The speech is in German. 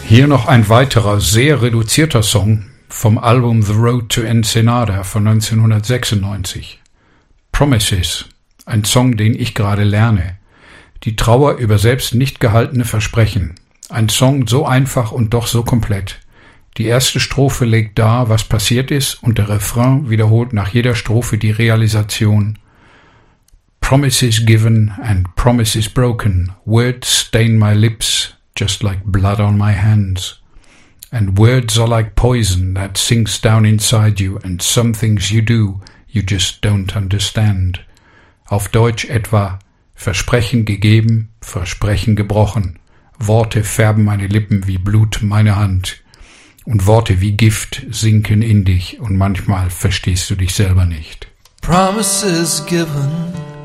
Hier noch ein weiterer, sehr reduzierter Song vom Album The Road to Ensenada von 1996. Promises, ein Song, den ich gerade lerne. Die Trauer über selbst nicht gehaltene Versprechen. Ein Song so einfach und doch so komplett. Die erste Strophe legt dar, was passiert ist, und der Refrain wiederholt nach jeder Strophe die Realisation. Promises given and promises broken, words stain my lips, just like blood on my hands. And words are like poison that sinks down inside you, and some things you do, you just don't understand. Auf Deutsch etwa: Versprechen gegeben, Versprechen gebrochen. Worte färben meine Lippen wie Blut meine Hand. Und Worte wie Gift sinken in dich, und manchmal verstehst du dich selber nicht. Promises given